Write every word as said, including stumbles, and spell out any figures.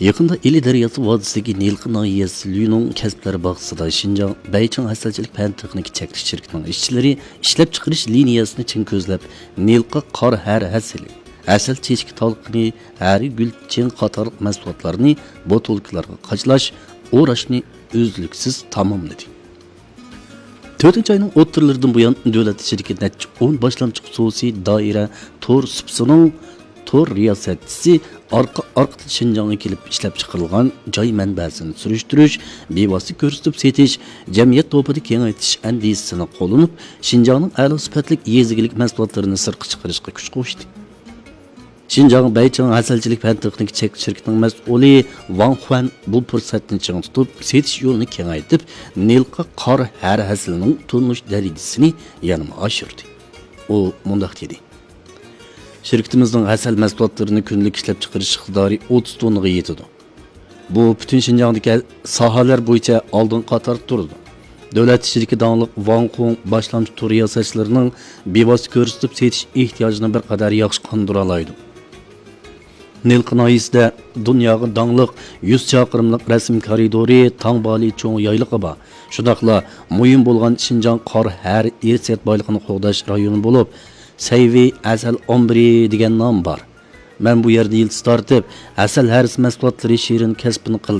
Yaqında Ili Daryası vodisidagi Nilqi nahiyasi Lyunon kasblari bog'isida Xinjiang Baychang asalchilik fan texnik cheklash shirkatining ishchilari ishlab chiqarish liniyasini chin ko'zlab Nilqi qor har hasili, asal chechki talqini, hari gul chin qator mahsulotlarni botulkalarga qachlash, o'rashni uzluksiz tamomladi. to'rtinchi ayning o'ttirlaridan buyon davlat shirkati o'n boshlamchi xususiy doira Tor Supsining Tor riyosatchisi arqa arqa Xinjiangga kelib ishlab chiqarilgan joy manbasini surishtirish, bevosita ko'rsatib setish, jamiyat to'pida kengaytirish andisini qo'llanib, Xinjiangning a'lo sifatli yezigilik mahsulotlarini sirtqa chiqarishga kuch qo'shdi. Xinjiang Baychang asalchilik fan texnik chek shirkatining mas'uli Wang Huan bu fursatni ching tutib, setish yo'lini kengaytib, Nilqi qor har haslining turmush darajasini yanama oshirdi. U mundaq dedi: Şirketimizin asal mahsulotlarini kunlik ishlab chiqarish iqtidori o'ttiz tonnaga yetadi. Bu butun Xinjiangdagi sohalar bo'yicha oldin qator turdi. Davlat shirkati danliq Wang Hong boshlamchi tur riyosatchilarining bevosita ko'rsatib setish ehtiyojini bir qadar yaxshi qondira oladi. Nilqi nahiyasida dunyoga danliq yuz chaqirimlik rasm koridori, Tangbali cho'ng yayliqi bor. Shundaqla muhim bo'lgan Xinjiang qor har irsiyat boyligini qo'g'dash rayoni bo'lib, Sayvi asal o'n bir degan nom bor. Men bu yerda yildiz tortib, asal haris mahsulotlari shirin kasbini qildim.